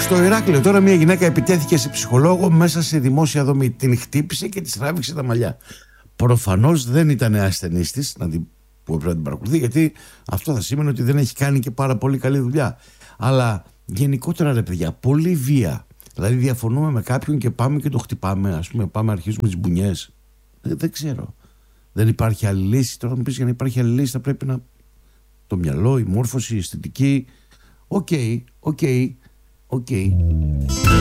Στο Ηράκλειο τώρα μια γυναίκα επιτέθηκε σε ψυχολόγο μέσα σε δημόσια δομή. Την χτύπησε και της τράβηξε τα μαλλιά. Προφανώς δεν ήταν ασθενής της που έπρεπε να την παρακολουθεί, γιατί αυτό θα σημαίνει ότι δεν έχει κάνει και πάρα πολύ καλή δουλειά. Αλλά γενικότερα, ρε παιδιά, πολύ βία. Δηλαδή διαφωνούμε με κάποιον και πάμε και το χτυπάμε. Ας πούμε, πάμε, αρχίζουμε τις μπουνιές. Δεν ξέρω. Δεν υπάρχει άλλη λύση. Τώρα μου πεις, για να υπάρχει άλλη λύση θα πρέπει να. Το μυαλό, η μόρφωση, η αισθητική. Οκ.